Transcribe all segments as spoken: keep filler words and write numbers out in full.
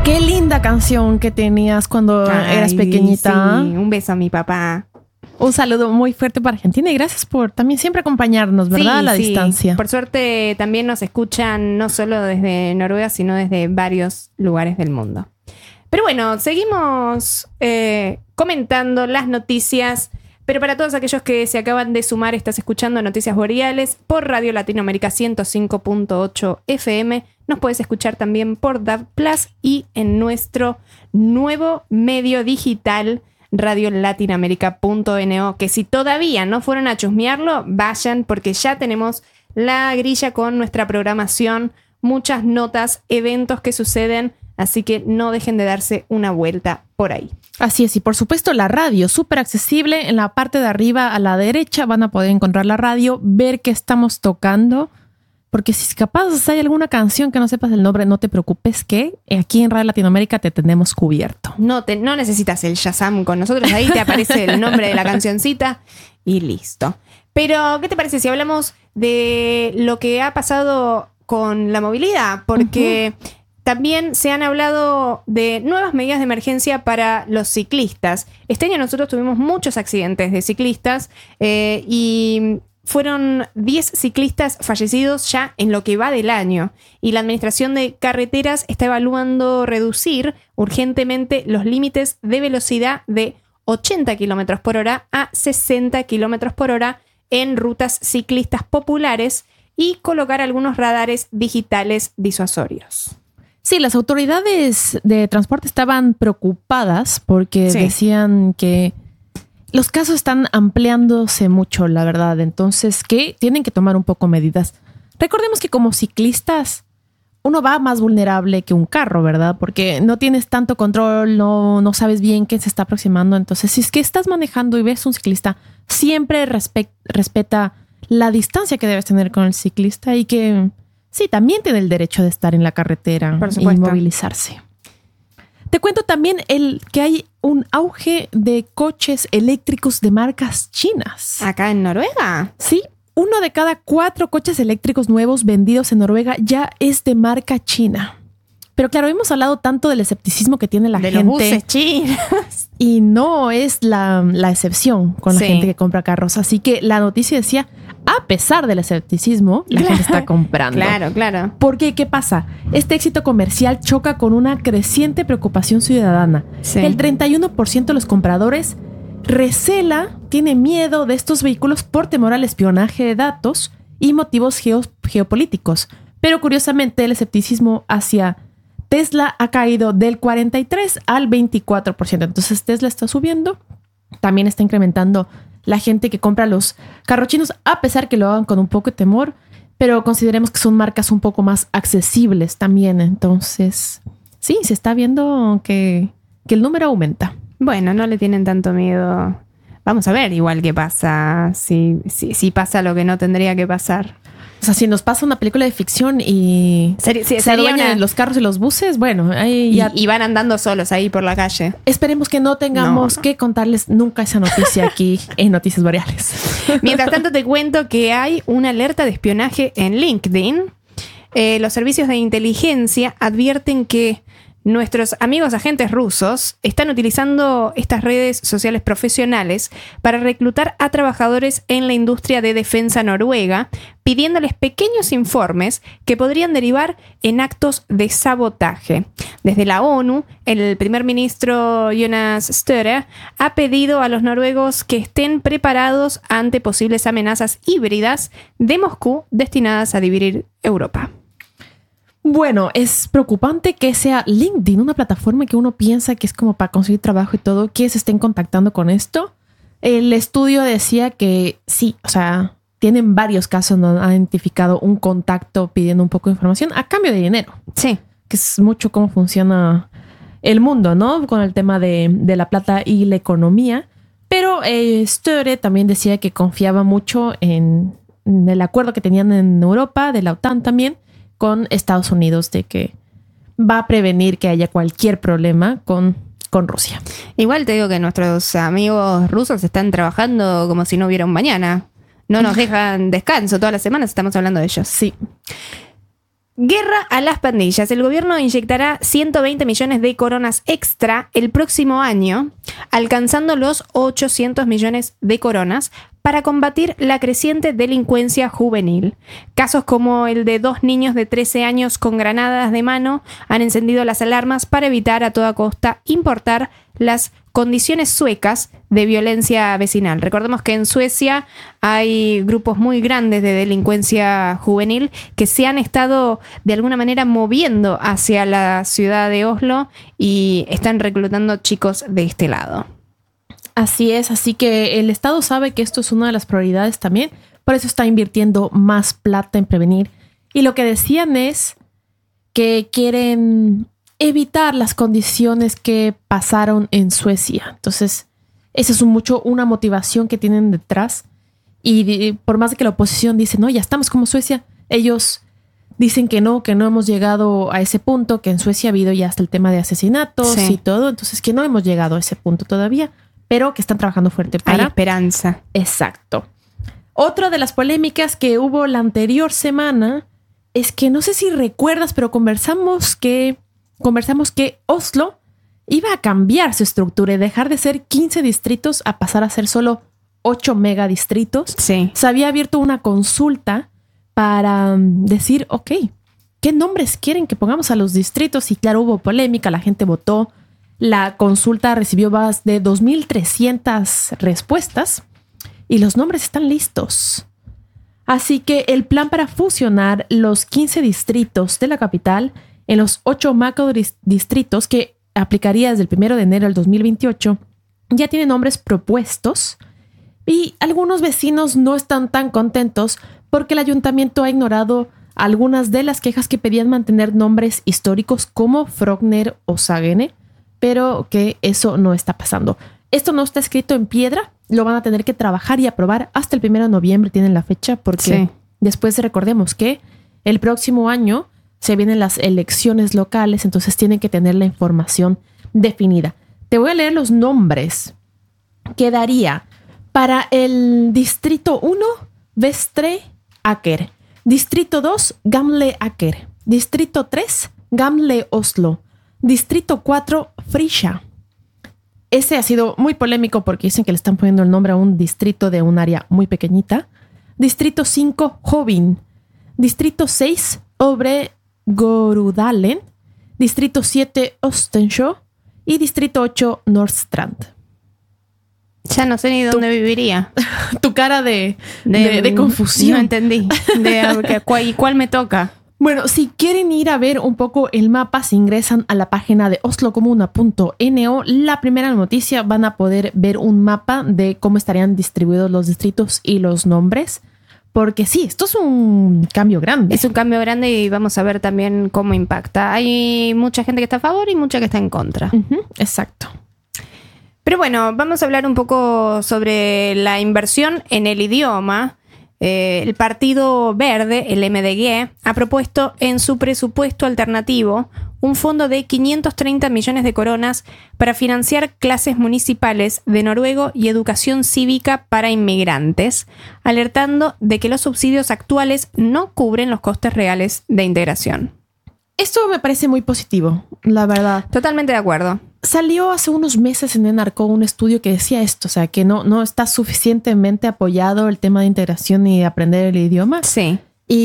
Qué linda canción que tenías cuando Ay, eras pequeñita. Sí, un beso a mi papá. Un saludo muy fuerte para Argentina y gracias por también siempre acompañarnos, ¿verdad? Sí, a la sí. distancia. Por suerte también nos escuchan no solo desde Noruega, sino desde varios lugares del mundo. Pero bueno, seguimos eh, comentando las noticias. Pero para todos aquellos que se acaban de sumar, estás escuchando Noticias Boreales por Radio Latinoamérica ciento cinco punto ocho F M. Nos puedes escuchar también por D A B Plus y en nuestro nuevo medio digital radio latinoamérica punto no, que si todavía no fueron a chusmearlo, vayan porque ya tenemos la grilla con nuestra programación, muchas notas, eventos que suceden, así que no dejen de darse una vuelta por ahí. Así es, y por supuesto la radio, súper accesible. En la parte de arriba a la derecha van a poder encontrar la radio, ver qué estamos tocando. Porque si capaz hay alguna canción que no sepas el nombre, no te preocupes que aquí en Radio Latinoamérica te tenemos cubierto. No, te, no necesitas el Shazam con nosotros, ahí te aparece el nombre de la cancioncita y listo. Pero, ¿qué te parece si hablamos de lo que ha pasado con la movilidad? Porque uh-huh. también se han hablado de nuevas medidas de emergencia para los ciclistas. Este año nosotros tuvimos muchos accidentes de ciclistas eh, y... fueron diez ciclistas fallecidos ya en lo que va del año y la Administración de Carreteras está evaluando reducir urgentemente los límites de velocidad de ochenta kilómetros por hora a sesenta kilómetros por hora en rutas ciclistas populares y colocar algunos radares digitales disuasorios. Sí, las autoridades de transporte estaban preocupadas porque sí. decían que los casos están ampliándose mucho, la verdad. Entonces, que tienen que tomar un poco medidas. Recordemos que como ciclistas, uno va más vulnerable que un carro, ¿verdad? Porque no tienes tanto control, no, no sabes bien quién se está aproximando. Entonces, si es que estás manejando y ves un ciclista, siempre respe- respeta la distancia que debes tener con el ciclista y que, sí, también tiene el derecho de estar en la carretera y movilizarse. Te cuento también el que hay un auge de coches eléctricos de marcas chinas. ¿Acá en Noruega? Sí, uno de cada cuatro coches eléctricos nuevos vendidos en Noruega ya es de marca china. Pero claro, hemos hablado tanto del escepticismo que tiene la de gente. De los buses chinos. Y no es la, la excepción con la sí. gente que compra carros. Así que la noticia decía, a pesar del escepticismo, la gente está comprando. Claro, claro. Porque, ¿qué pasa? Este éxito comercial choca con una creciente preocupación ciudadana. Sí. El treinta y uno por ciento de los compradores recela, tiene miedo de estos vehículos por temor al espionaje de datos y motivos geo- geopolíticos. Pero curiosamente, el escepticismo hacia Tesla ha caído del cuarenta y tres al veinticuatro por ciento. Entonces Tesla está subiendo. También está incrementando la gente que compra los carros chinos, a pesar que lo hagan con un poco de temor. Pero consideremos que son marcas un poco más accesibles también. Entonces, sí, se está viendo que, que el número aumenta. Bueno, no le tienen tanto miedo. Vamos a ver igual qué pasa. Si, si, si pasa lo que no tendría que pasar. O sea, si nos pasa una película de ficción y Seri- sí, se adueñan una... los carros y los buses, bueno, ahí y, ya... y van andando solos ahí por la calle. Esperemos que no tengamos no, no. que contarles nunca esa noticia aquí en Noticias Boreales. Mientras tanto, te cuento que hay una alerta de espionaje en LinkedIn. Eh, los servicios de inteligencia advierten que nuestros amigos agentes rusos están utilizando estas redes sociales profesionales para reclutar a trabajadores en la industria de defensa noruega, pidiéndoles pequeños informes que podrían derivar en actos de sabotaje. Desde la ONU, el primer ministro Jonas Støre ha pedido a los noruegos que estén preparados ante posibles amenazas híbridas de Moscú destinadas a dividir Europa. Bueno, es preocupante que sea LinkedIn, una plataforma que uno piensa que es como para conseguir trabajo y todo, que se estén contactando con esto. El estudio decía que sí, o sea, tienen varios casos donde han identificado un contacto pidiendo un poco de información a cambio de dinero. Sí. Que es mucho cómo funciona el mundo, ¿no? Con el tema de, de la plata y la economía. Pero eh, Støre también decía que confiaba mucho en, en el acuerdo que tenían en Europa, de la OTAN también, con Estados Unidos, de que va a prevenir que haya cualquier problema con, con Rusia. Igual te digo que nuestros amigos rusos están trabajando como si no hubiera un mañana. No nos dejan descanso, todas las semanas estamos hablando de ellos. Sí. Guerra a las pandillas. El gobierno inyectará ciento veinte millones de coronas extra el próximo año, alcanzando los ochocientos millones de coronas para combatir la creciente delincuencia juvenil. Casos como el de dos niños de trece años con granadas de mano han encendido las alarmas para evitar a toda costa importar las condiciones suecas de violencia vecinal. Recordemos que en Suecia hay grupos muy grandes de delincuencia juvenil que se han estado de alguna manera moviendo hacia la ciudad de Oslo y están reclutando chicos de este lado. Así es, así que el Estado sabe que esto es una de las prioridades también, por eso está invirtiendo más plata en prevenir. Y lo que decían es que quieren evitar las condiciones que pasaron en Suecia. Entonces, esa es un mucho una motivación que tienen detrás. Y de, por más de que la oposición dice, no, ya estamos como Suecia, ellos dicen que no, que no hemos llegado a ese punto, que en Suecia ha habido ya hasta el tema de asesinatos sí. y todo. Entonces, que no hemos llegado a ese punto todavía, pero que están trabajando fuerte para... Hay esperanza. Exacto. Otra de las polémicas que hubo la anterior semana es que, no sé si recuerdas, pero conversamos que... Conversamos que Oslo iba a cambiar su estructura y dejar de ser quince distritos a pasar a ser solo ocho megadistritos. Sí. Se había abierto una consulta para decir, ok, ¿qué nombres quieren que pongamos a los distritos? Y claro, hubo polémica, la gente votó. La consulta recibió más de dos mil trescientas respuestas y los nombres están listos. Así que el plan para fusionar los quince distritos de la capital en los ocho macrodistritos que aplicaría desde el primero de enero del dos mil veintiocho, ya tiene nombres propuestos y algunos vecinos no están tan contentos porque el ayuntamiento ha ignorado algunas de las quejas que pedían mantener nombres históricos como Frogner o Sagene, pero que eso no está pasando. Esto no está escrito en piedra, lo van a tener que trabajar y aprobar hasta el primero de noviembre, tienen la fecha, porque sí. Después recordemos que el próximo año se vienen las elecciones locales, entonces tienen que tener la información definida. Te voy a leer los nombres. Quedaría para el Distrito uno, Vestre Aker. Distrito dos, Gamle Aker. Distrito tres, Gamle Oslo. Distrito cuatro, Frisja. Ese ha sido muy polémico porque dicen que le están poniendo el nombre a un distrito de un área muy pequeñita. Distrito cinco, Hovin. Distrito seis, Obre Gorudalen, Distrito siete, Ostensjö y Distrito ocho, Nordstrand. Ya no sé ni dónde tu, viviría. Tu cara de, de, de, de confusión. No entendí. De, ¿cuál, ¿Y cuál me toca? Bueno, si quieren ir a ver un poco el mapa, si ingresan a la página de oslokomuna punto no, la primera noticia van a poder ver un mapa de cómo estarían distribuidos los distritos y los nombres. Porque sí, esto es un cambio grande. Es un cambio grande y vamos a ver también cómo impacta. Hay mucha gente que está a favor y mucha que está en contra. Uh-huh, exacto. Pero bueno, vamos a hablar un poco sobre la inversión en el idioma. Eh, el Partido Verde, el M D G, ha propuesto en su presupuesto alternativo un fondo de quinientos treinta millones de coronas para financiar clases municipales de noruego y educación cívica para inmigrantes, alertando de que los subsidios actuales no cubren los costes reales de integración. Esto me parece muy positivo, la verdad. Totalmente de acuerdo. Salió hace unos meses en Enarco un estudio que decía esto, o sea, que no, no está suficientemente apoyado el tema de integración y aprender el idioma. Sí.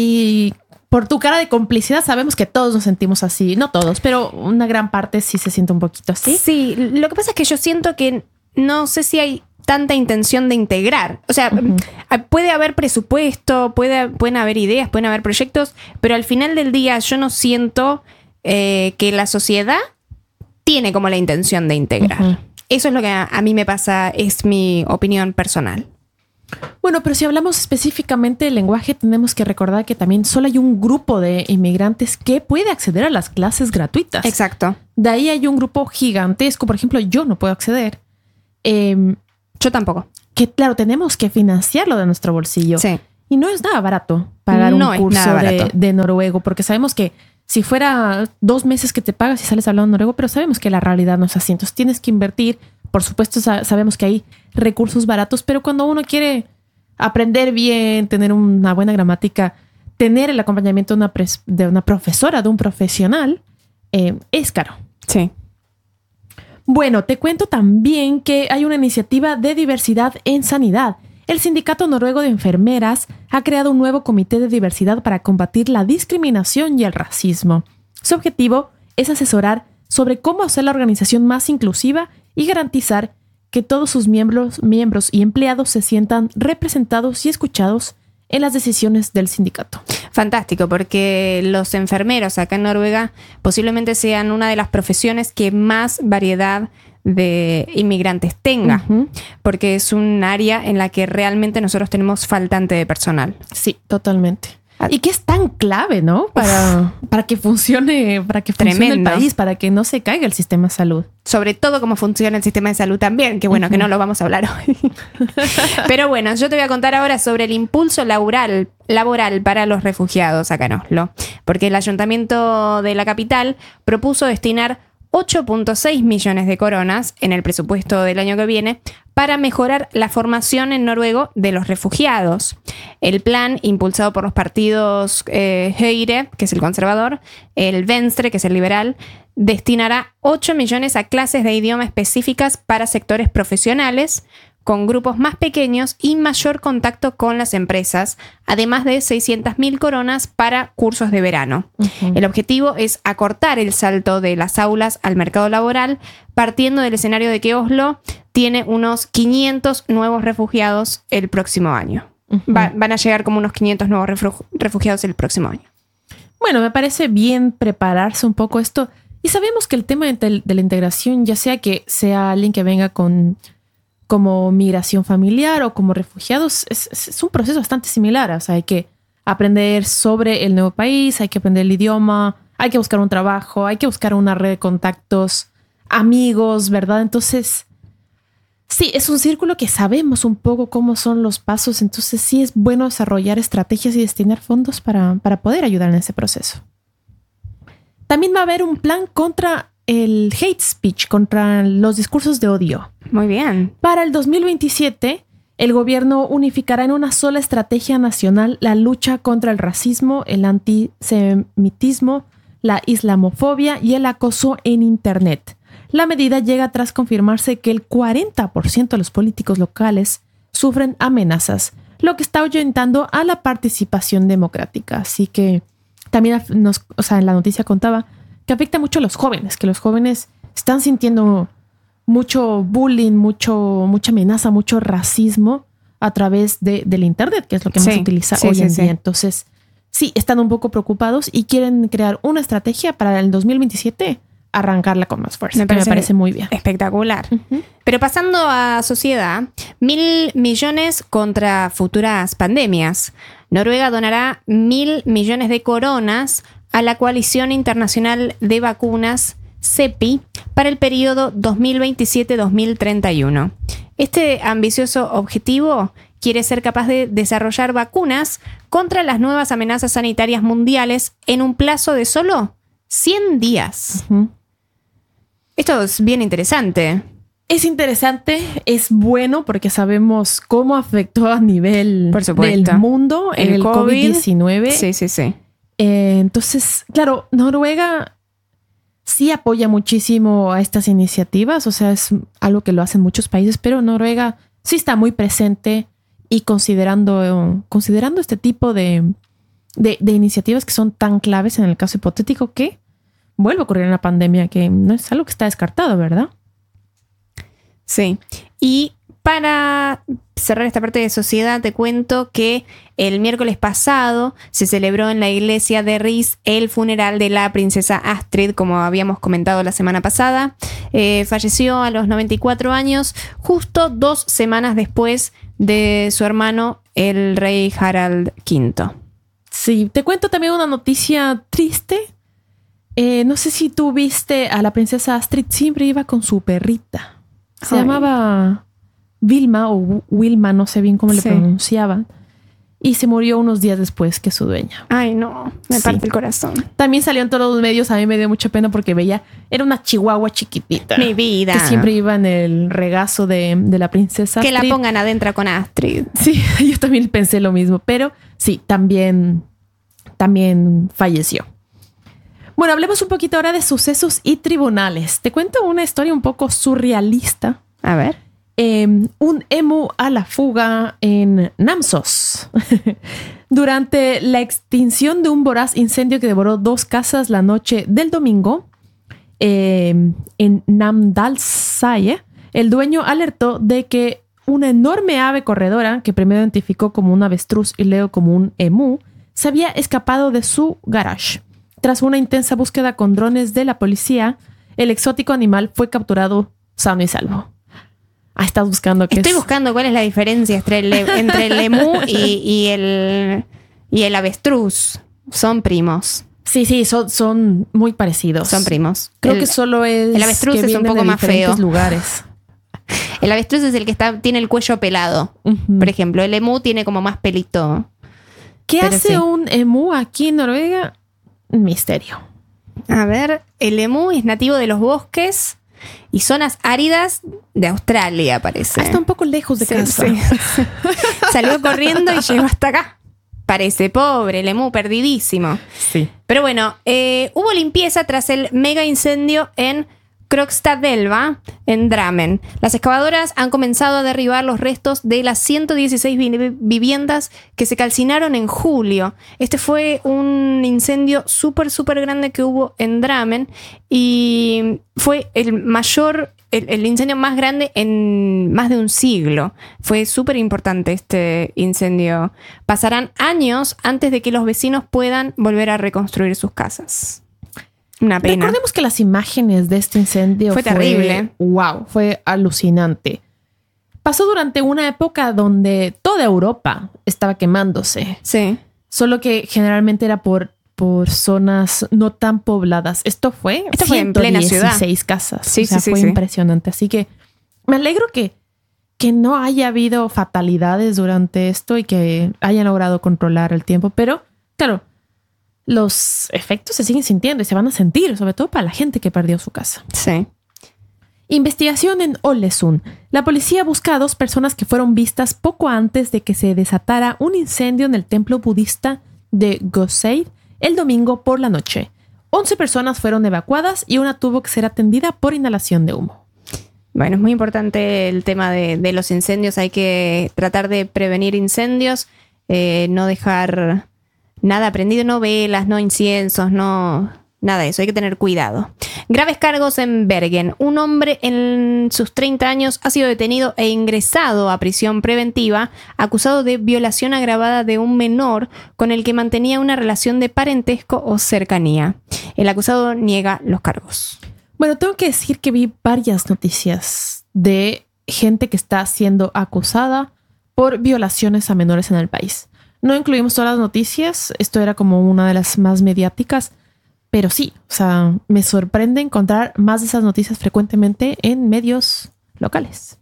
Y por tu cara de complicidad sabemos que todos nos sentimos así. No todos, pero una gran parte sí se siente un poquito así. Sí, lo que pasa es que yo siento que no sé si hay tanta intención de integrar. O sea, uh-huh. puede haber presupuesto, puede, pueden haber ideas, pueden haber proyectos, pero al final del día yo no siento eh, que la sociedad tiene como la intención de integrar. Uh-huh. Eso es lo que a, a mí me pasa, es mi opinión personal. Bueno, pero si hablamos específicamente del lenguaje, tenemos que recordar que también solo hay un grupo de inmigrantes que puede acceder a las clases gratuitas. Exacto. De ahí hay un grupo gigantesco. Por ejemplo, yo no puedo acceder. Eh, yo tampoco. Que claro, tenemos que financiarlo de nuestro bolsillo. Sí. Y no es nada barato pagar no un curso de, de noruego, porque sabemos que si fuera dos meses que te pagas y sales hablando noruego, pero sabemos que la realidad no es así. Entonces tienes que invertir. Por supuesto, sabemos que hay recursos baratos, pero cuando uno quiere aprender bien, tener una buena gramática, tener el acompañamiento de una, pres- de una profesora, de un profesional, eh, es caro. Sí. Bueno, te cuento también que hay una iniciativa de diversidad en sanidad. El Sindicato Noruego de Enfermeras ha creado un nuevo comité de diversidad para combatir la discriminación y el racismo. Su objetivo es asesorar sobre cómo hacer la organización más inclusiva y garantizar que todos sus miembros, miembros y empleados se sientan representados y escuchados en las decisiones del sindicato. Fantástico, porque los enfermeros acá en Noruega posiblemente sean una de las profesiones que más variedad de inmigrantes tenga, uh-huh. porque es un área en la que realmente nosotros tenemos faltante de personal. Sí, totalmente. Y que es tan clave, ¿no? Para, para que funcione, para que funcione Tremendo. el país, para que no se caiga el sistema de salud. Sobre todo cómo funciona el sistema de salud también, que bueno, uh-huh. que no lo vamos a hablar hoy. Pero bueno, yo te voy a contar ahora sobre el impulso laboral, laboral para los refugiados acá en Oslo, porque el ayuntamiento de la capital propuso destinar ocho punto seis millones de coronas en el presupuesto del año que viene para mejorar la formación en noruego de los refugiados. El plan, impulsado por los partidos eh, Høyre, que es el conservador, el Venstre, que es el liberal, destinará ocho millones a clases de idioma específicas para sectores profesionales, con grupos más pequeños y mayor contacto con las empresas, además de seiscientas mil coronas para cursos de verano. Uh-huh. El objetivo es acortar el salto de las aulas al mercado laboral, partiendo del escenario de que Oslo tiene unos quinientos nuevos refugiados el próximo año. Uh-huh. Va, van a llegar como unos quinientos nuevos refu- refugiados el próximo año. Bueno, me parece bien prepararse un poco esto. Y sabemos que el tema de, de la integración, ya sea que sea alguien que venga con... como migración familiar o como refugiados, es, es un proceso bastante similar. O sea, hay que aprender sobre el nuevo país, hay que aprender el idioma, hay que buscar un trabajo, hay que buscar una red de contactos, amigos, ¿verdad? Entonces, sí, es un círculo que sabemos un poco cómo son los pasos. Entonces, sí es bueno desarrollar estrategias y destinar fondos para, para poder ayudar en ese proceso. También va a haber un plan contra el hate speech, contra los discursos de odio. Muy bien. Para el dos mil veintisiete, el gobierno unificará en una sola estrategia nacional la lucha contra el racismo, el antisemitismo, la islamofobia y el acoso en Internet. La medida llega tras confirmarse que el cuarenta por ciento de los políticos locales sufren amenazas, lo que está ahuyentando a la participación democrática. Así que también nos, o sea, en la noticia contaba que afecta mucho a los jóvenes, que los jóvenes están sintiendo mucho bullying, mucho, mucha amenaza, mucho racismo a través de, del Internet, que es lo que más sí, se utiliza sí, hoy sí, en sí. día. Entonces, sí, están un poco preocupados y quieren crear una estrategia para el dos mil veintisiete arrancarla con más fuerza. Me parece, que me parece muy bien. Espectacular. Uh-huh. Pero pasando a sociedad, mil millones contra futuras pandemias. Noruega donará mil millones de coronas a la Coalición Internacional de Vacunas, CEPI, para el periodo dos mil veintisiete a dos mil treinta y uno. Este ambicioso objetivo quiere ser capaz de desarrollar vacunas contra las nuevas amenazas sanitarias mundiales en un plazo de solo cien días. Uh-huh. Esto es bien interesante. Es interesante, es bueno porque sabemos cómo afectó a nivel Por supuesto. del mundo el, el COVID diecinueve. Sí, sí, sí. Eh, entonces, claro, Noruega sí apoya muchísimo a estas iniciativas, o sea, es algo que lo hacen muchos países, pero Noruega sí está muy presente y considerando, considerando este tipo de, de, de iniciativas que son tan claves en el caso hipotético que vuelve a ocurrir una pandemia, que no es algo que está descartado, ¿verdad? Sí. Y para cerrar esta parte de sociedad, te cuento que el miércoles pasado se celebró en la iglesia de Ris el funeral de la princesa Astrid, como habíamos comentado la semana pasada. Eh, falleció a los noventa y cuatro años, justo dos semanas después de su hermano, el rey Harald quinto. Sí, te cuento también una noticia triste. Eh, no sé si tú viste a la princesa Astrid, siempre iba con su perrita. Se Ay. llamaba Vilma o Wilma, no sé bien cómo le sí. pronunciaban. Y se murió unos días después que su dueña. Ay, no, me sí. parte el corazón. También salió en todos los medios, a mí me dio mucha pena porque veía, era una chihuahua chiquitita. Mi vida. Que siempre iba en el regazo de, de la princesa Que Astrid. la pongan adentro con Astrid. Sí, yo también pensé lo mismo, pero sí, también también falleció. Bueno, hablemos un poquito ahora de sucesos y tribunales. Te cuento una historia un poco surrealista. A ver. Eh, un emu a la fuga en Namsos. Durante la extinción de un voraz incendio que devoró dos casas la noche del domingo, eh, en Namdalsaya, el dueño alertó de que una enorme ave corredora, que primero identificó como un avestruz y luego como un emú, se había escapado de su garage. Tras una intensa búsqueda con drones de la policía, el exótico animal fue capturado sano y salvo. Ah, estás buscando qué Estoy es. buscando cuál es la diferencia entre el, entre el emú y, y, el, y el avestruz. Son primos. Sí, sí, son, son muy parecidos. Son primos. Creo el, que solo es el avestruz que es un vienen poco de más diferentes feo. lugares. El avestruz es el que está, tiene el cuello pelado. Uh-huh. Por ejemplo, el emú tiene como más pelito. ¿Qué Pero hace sí. un emú aquí en Noruega? Misterio. A ver, el emú es nativo de los bosques y zonas áridas de Australia, parece. Ah, está un poco lejos de Sí, casa. sí. Salió corriendo y llegó hasta acá. Parece pobre, el emú perdidísimo. Sí. Pero bueno, eh, hubo limpieza tras el mega incendio en Krokstadelva, en Drammen. Las excavadoras han comenzado a derribar los restos de las ciento dieciséis vi- viviendas que se calcinaron en julio. Este fue un incendio súper, súper grande que hubo en Drammen y fue el mayor, el, el incendio más grande en más de un siglo. Fue súper importante este incendio. Pasarán años antes de que los vecinos puedan volver a reconstruir sus casas. Una pena. Recordemos que las imágenes de este incendio Fue terrible. Wow, fue alucinante. Pasó durante una época donde toda Europa estaba quemándose. Sí. Solo que generalmente era por, por zonas no tan pobladas. Esto fue, Esto fue en plena ciudad. ciento dieciséis casas. Sí, o sea, sí, sí, fue sí. impresionante. Así que me alegro que, que no haya habido fatalidades durante esto y que hayan logrado controlar el tiempo. Pero, claro, los efectos se siguen sintiendo y se van a sentir, sobre todo para la gente que perdió su casa. Sí. Investigación en Ålesund. La policía busca a dos personas que fueron vistas poco antes de que se desatara un incendio en el templo budista de Goseid el domingo por la noche. once personas fueron evacuadas y una tuvo que ser atendida por inhalación de humo. Bueno, es muy importante el tema de, de los incendios. Hay que tratar de prevenir incendios, eh, no dejar nada prendido, no velas, no inciensos, no nada de eso. Hay que tener cuidado. Graves cargos en Bergen. Un hombre en sus treinta años ha sido detenido e ingresado a prisión preventiva acusado de violación agravada de un menor con el que mantenía una relación de parentesco o cercanía. El acusado niega los cargos. Bueno, tengo que decir que vi varias noticias de gente que está siendo acusada por violaciones a menores en el país. No incluimos todas las noticias, esto era como una de las más mediáticas, pero sí, o sea, me sorprende encontrar más de esas noticias frecuentemente en medios locales.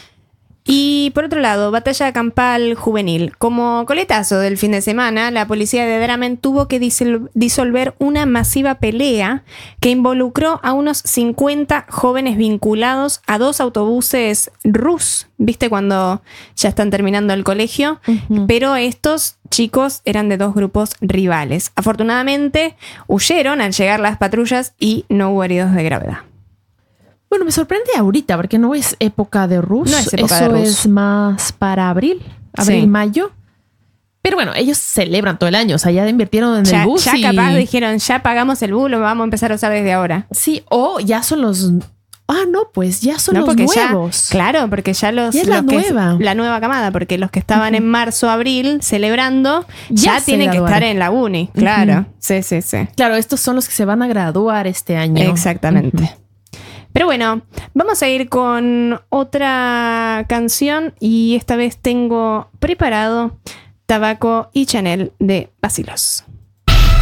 Y por otro lado, batalla campal juvenil. Como coletazo del fin de semana, la policía de Drammen tuvo que disol- disolver una masiva pelea que involucró a unos cincuenta jóvenes vinculados a dos autobuses rus, ¿viste? Cuando ya están terminando el colegio. Uh-huh. Pero estos chicos eran de dos grupos rivales. Afortunadamente, huyeron al llegar las patrullas y no hubo heridos de gravedad. Bueno, me sorprende ahorita porque no es época de Rus. No es época Eso de Rus. es más para abril, abril, Sí. mayo. Pero bueno, ellos celebran todo el año. O sea, ya invirtieron en Ya, el bus ya y... capaz dijeron, ya pagamos el bus, lo vamos a empezar a usar desde ahora. Sí, o ya son los... Ah, no, pues ya son No, los porque nuevos. Ya, claro, porque ya los... Ya es la los que nueva. la nueva camada, porque los que estaban en marzo, abril, celebrando, ya, Ya se tienen que graduaron. estar en la uni. Claro, Ujú. sí, sí, sí. Claro, estos son los que se van a graduar este año. Exactamente. Ujú. Pero bueno, vamos a ir con otra canción y esta vez tengo preparado Tabaco y Chanel de Basilos.